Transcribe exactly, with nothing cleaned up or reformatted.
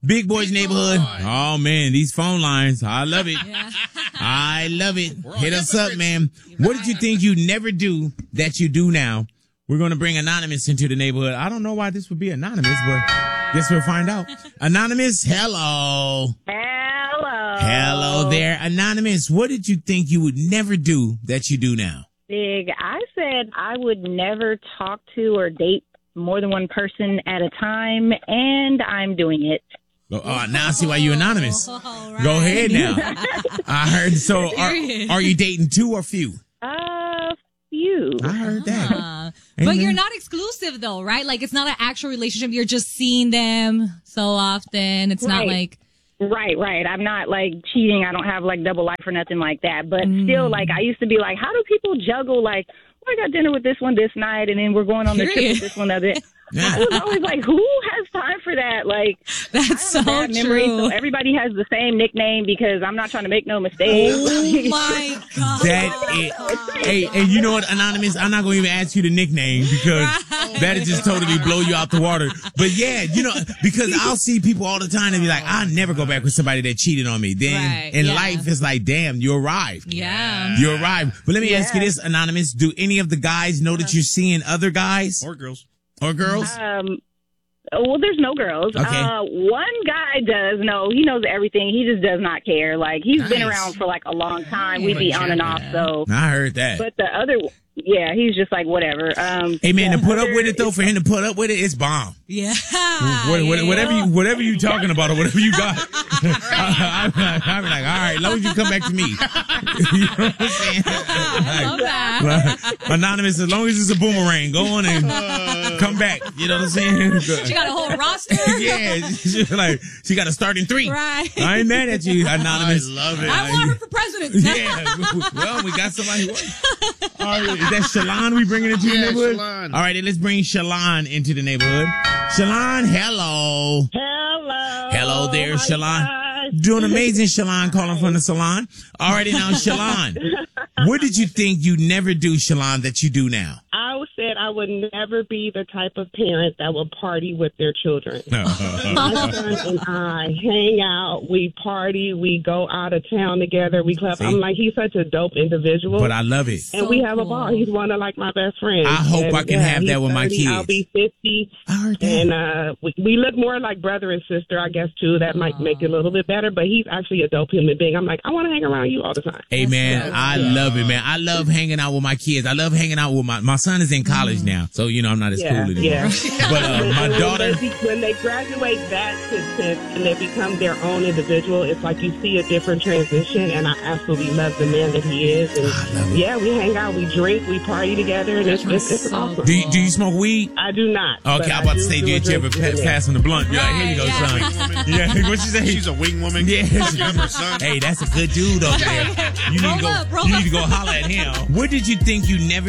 Big Boys Neighborhood. Boy. Oh, man, these phone lines. I love it. Yeah. I love it. We're Hit all us up, hypocrites. man. What did you think you never do that you do now? We're going to bring Anonymous into the neighborhood. I don't know why this would be anonymous, but guess we'll find out. Anonymous, hello. Hello. Hello there. Anonymous, what did you think you would never do that you do now? Big. I said I would never talk to or date more than one person at a time, and I'm doing it. Oh, uh, now I see why you anonymous. All right. Go ahead now. I heard. So, are, Period. are you dating two or few? Uh, few. I heard that. Uh, but Amen. you're not exclusive though, right? Like it's not an actual relationship. You're just seeing them so often. It's not Right. like Right, right. I'm not like cheating. I don't have like double life or nothing like that. But Mm. still, like I used to be like, how do people juggle? Like, oh, I got dinner with this one this night, and then we're going on the trip Period. with this one the other. Yeah. I was always like, who has time for that? Like, that's I so have a bad memory, true. so everybody has the same nickname because I'm not trying to make no mistakes. Oh my god. That is, hey, and you know what, Anonymous? I'm not going to even ask you the nickname because that'll just totally blow you out the water. But yeah, you know, because I'll see people all the time and be like, I'll never go back with somebody that cheated on me. Then Right, in yeah. life, it's like, damn, you arrived. Yeah. You arrived. But let me ask you Yeah. this, Anonymous. Do any of the guys know that you're seeing other guys Or girls. or girls? Um, well, there's no girls. Okay. Uh, one guy does know. He knows everything. He just does not care. Like, he's been Nice. around for like a long time. We be on and off. So, I heard that. but the other, yeah, he's just like whatever. Um, Hey man, the to put up other- with it though, for him to put up with it, it's bomb. Yeah. What, what, Yeah. whatever you, whatever you talking about or whatever you got, I'm, I'm like, all right, as long as you come back to me. You know what I'm saying? I love that. Like, Anonymous, as long as it's a boomerang, go on and come back. You know what I'm saying? She got a whole roster. Yeah, she, like she got to start in three. Right. I ain't mad at you, Anonymous. I love it. I want her for president. Yeah, well, we got somebody. Who, all right, is that Shalon we bringing into the Yeah, neighborhood? Shalon. All right, then let's bring Shalon into the neighborhood. Shalon, hello. Hello. Hello there, Oh, my Shalon. gosh. Doing amazing, Shalon, calling from the salon. Alrighty now, Shalon. What did you think you never do, Shalon, that you do now? I said I would never be the type of parent that would party with their children. My son and I hang out, we party, we go out of town together, we club. See? I'm like, he's such a dope individual. But I love it. and we So have a cool. ball. He's one of like my best friends. I hope And, I can yeah, have that he's with my thirty, I'll kids. be fifty. I heard that. And uh, we, we look more like brother and sister, I guess, too. That might make it a little bit better. But he's actually a dope human being. I'm like, I want to hang around you all the time. Hey man, I love it, man. I love hanging out with my kids. I love hanging out with my my son is in college now, so you know I'm not as Yeah, cool anymore. yeah. But uh, my And daughter, when they, when they graduate that to, to, and they become their own individual, it's like you see a different transition. And I absolutely love the man that he is. And I love it. yeah, we hang out, we drink, we party together, and it's it's, it's So awesome. do you, do you smoke weed? I do not. Okay, but I'm I about to do say, do do a you ever drink here and pa- there. pass on the blunt? Yeah, here you go, Right, son. yeah. Yeah, what she say? She's a wing woman. Yeah. Younger son. Hey, that's a good dude over there. You need to Roll go. up, roll You up. need to go holler at him. What did you think you never